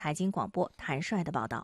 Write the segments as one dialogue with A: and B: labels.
A: 财经广播谭帅的报道。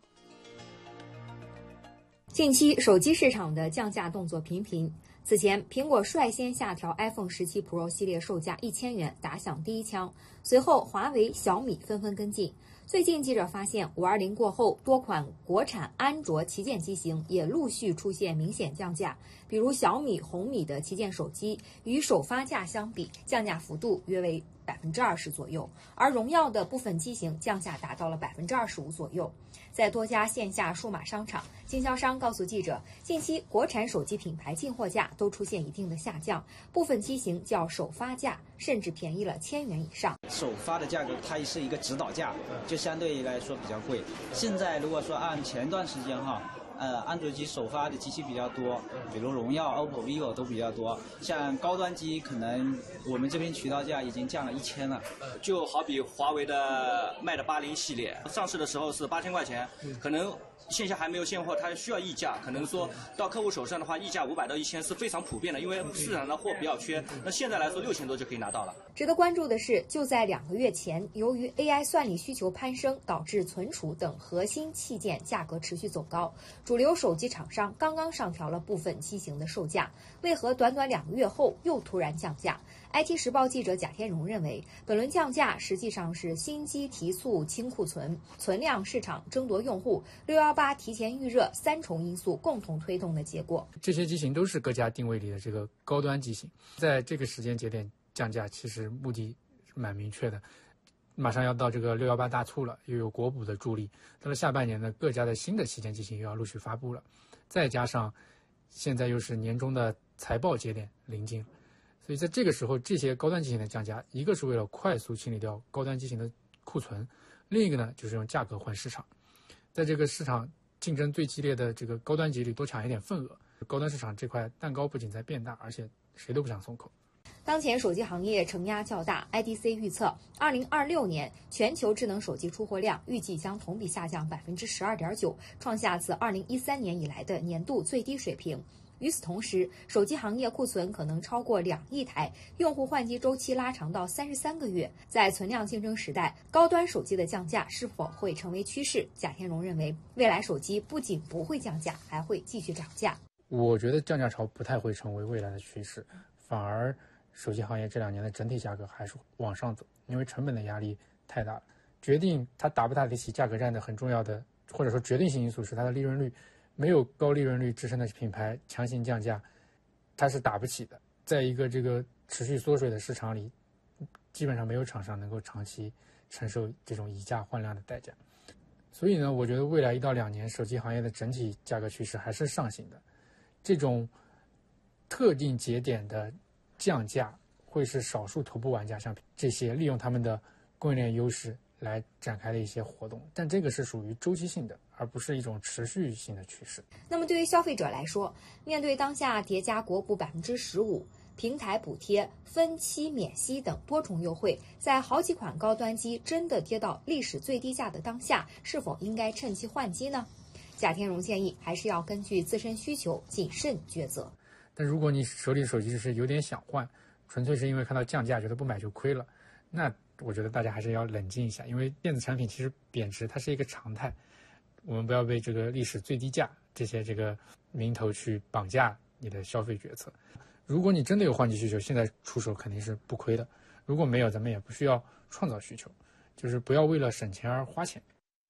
B: 近期手机市场的降价动作频频。此前，苹果率先下调 iPhone 17 Pro 系列售价1000元，打响第一枪。随后，华为、小米纷纷跟进。最近，记者发现520过后，多款国产安卓旗舰机型也陆续出现明显降价。比如小米、红米的旗舰手机，与首发价相比，降价幅度约为20%左右，而荣耀的部分机型降价达到了25%左右。在多家线下数码商场，经销商告诉记者，近期国产手机品牌进货价都出现一定的下降，部分机型较首发价甚至便宜了1000元以上。
C: 首发的价格它是一个指导价，就相对来说比较贵。现在如果说按前段时间安卓机首发的机器比较多，比如荣耀、OPPO、vivo 都比较多。像高端机，可能我们这边渠道价已经降了1000了。
D: 就好比华为的 Mate 80系列，上市的时候是8000块钱，可能线下还没有现货，它需要溢价，可能说到客户手上的话，溢价500到1000是非常普遍的，因为市场的货比较缺。那现在来说6000多就可以拿到了。
B: 值得关注的是，就在2个月前，由于 AI 算力需求攀升，导致存储等核心器件价格持续走高，主流手机厂商刚刚上调了部分机型的售价，为何短短2个月后又突然降价？IT 时报记者贾天荣认为，本轮降价实际上是新机提速清库存、存量市场争夺用户、618提前预热3重因素共同推动的结果。
E: 这些机型都是各家定位里的这个高端机型，在这个时间节点降价，其实目的蛮明确的。马上要到这个618大促了，又有国补的助力，到了下半年呢，各家的新的旗舰机型又要陆续发布了，再加上现在又是年终的财报节点临近，所以在这个时候，这些高端机型的降价，一个是为了快速清理掉高端机型的库存，另一个呢就是用价格换市场，在这个市场竞争最激烈的这个高端级里多抢一点份额。高端市场这块蛋糕不仅在变大，而且谁都不想松口。
B: 当前手机行业承压较大 ，IDC 预测2026年全球智能手机出货量预计将同比下降12.9%，创下自2013年以来的年度最低水平。与此同时，手机行业库存可能超过2亿台，用户换机周期拉长到33个月。在存量竞争时代，高端手机的降价是否会成为趋势？贾天荣认为，未来手机不仅不会降价，还会继续涨价。
E: 我觉得降价潮不太会成为未来的趋势，反而手机行业这2年的整体价格还是往上走，因为成本的压力太大了。决定它打不打得起价格战的很重要的，或者说决定性因素是它的利润率。没有高利润率支撑的品牌强行降价，它是打不起的。在一个这个持续缩水的市场里，基本上没有厂商能够长期承受这种以价换量的代价。所以呢，我觉得未来1到2年手机行业的整体价格趋势还是上行的。这种特定节点的降价会是少数头部玩家像这些利用他们的供应链优势来展开的一些活动，但这个是属于周期性的，而不是一种持续性的趋势。
B: 那么对于消费者来说，面对当下叠加国补15%、平台补贴、分期免息等多重优惠，在好几款高端机真的跌到历史最低价的当下，是否应该趁机换机呢？贾天荣建议还是要根据自身需求谨慎抉择。
E: 但如果你手里手机是有点想换，纯粹是因为看到降价觉得不买就亏了，那我觉得大家还是要冷静一下，因为电子产品其实贬值它是一个常态，我们不要被这个历史最低价这些这个名头去绑架你的消费决策。如果你真的有换机需求，现在出手肯定是不亏的，如果没有，咱们也不需要创造需求，就是不要为了省钱而花钱。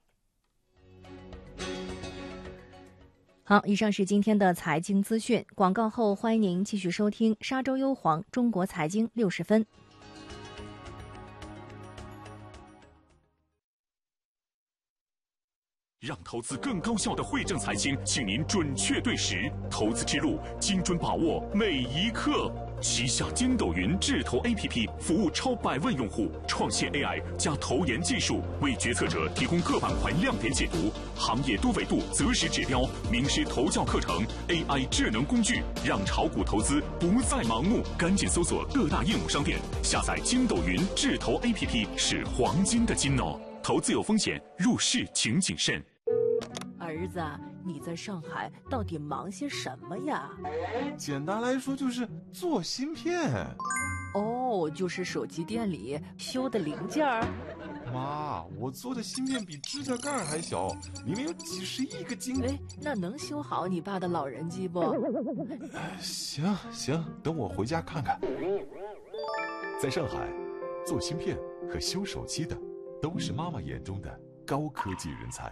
A: 好，以上是今天的财经资讯，广告后欢迎您继续收听沙洲优皇中国财经60分。
F: 让投资更高效的惠正财经，请您准确对时，投资之路精准把握每一刻。旗下筋斗云智投 APP 服务超100万用户，创新 AI 加投研技术，为决策者提供各板块亮点解读、行业多维度择时指标、名师投教课程、AI 智能工具，让炒股投资不再盲目。赶紧搜索各大应用商店，下载筋斗云智投 APP， 是黄金的金哦。投资有风险，入市请谨慎。
G: 儿子，你在上海到底忙些什么呀？
H: 简单来说就是做芯片。
G: 哦，就是手机店里修的零件儿。
H: 妈，我做的芯片比指甲盖还小，里面有几十亿个晶。
G: 哎，那能修好你爸的老人机不？
H: 行，等我回家看看。
F: 在上海，做芯片和修手机的都是妈妈眼中的高科技人才。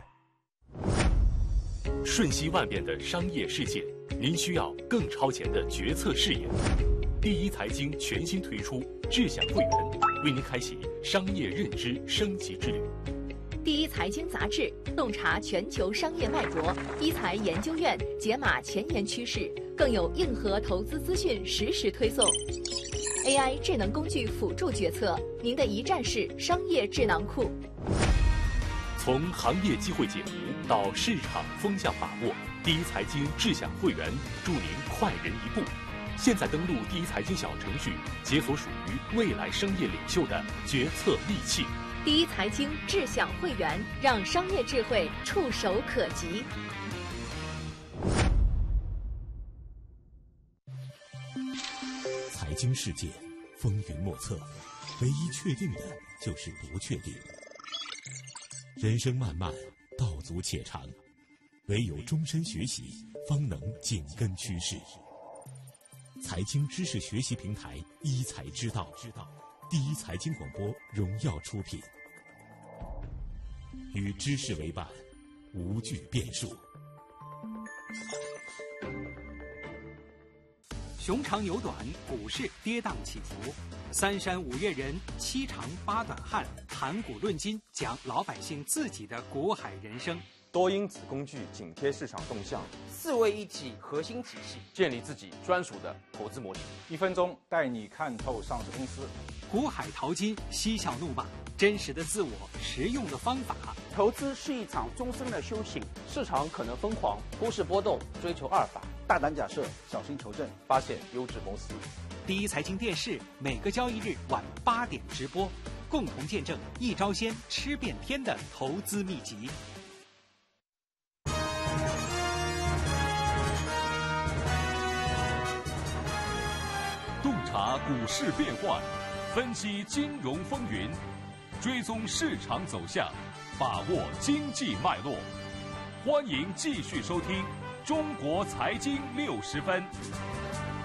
I: 瞬息万变的商业世界，您需要更超前的决策视野。第一财经全新推出智享会员，为您开启商业认知升级之旅。
A: 第一财经杂志洞察全球商业脉搏，一财研究院解码前沿趋势，更有硬核投资资讯实时推送。AI 智能工具辅助决策，您的一站式商业智囊库。
I: 从行业机会解读到市场风向把握，第一财经智享会员助您快人一步。现在登录第一财经小程序，解锁属于未来商业领袖的决策利器。
A: 第一财经智享会员，让商业智慧触手可及。
J: 财经世界风云莫测，唯一确定的就是不确定。人生漫漫，道阻且长，唯有终身学习，方能紧跟趋势。财经知识学习平台一财知道，第一财经广播荣耀出品，与知识为伴，无惧变数。
K: 熊长牛短，股市跌宕起伏，三山五岳人，七长八短汉，谈股论金，讲老百姓自己的股海人生。
L: 多因子工具紧贴市场动向，4位一体核心体系，建立自己专属的投资模型。
M: 1分钟带你看透上市公司。
K: 股海淘金，嬉笑怒骂，真实的自我，实用的方法。
N: 投资是一场终身的修行，市场可能疯狂，股市波动，追求阿尔法。
O: 大胆假设，小心求证，
L: 发现优质公司。
K: 第一财经电视每个交易日晚8点直播，共同见证一招鲜吃遍天的投资秘籍。
F: 洞察股市变幻，分析金融风云，追踪市场走向，把握经济脉络。欢迎继续收听《中国财经60分》。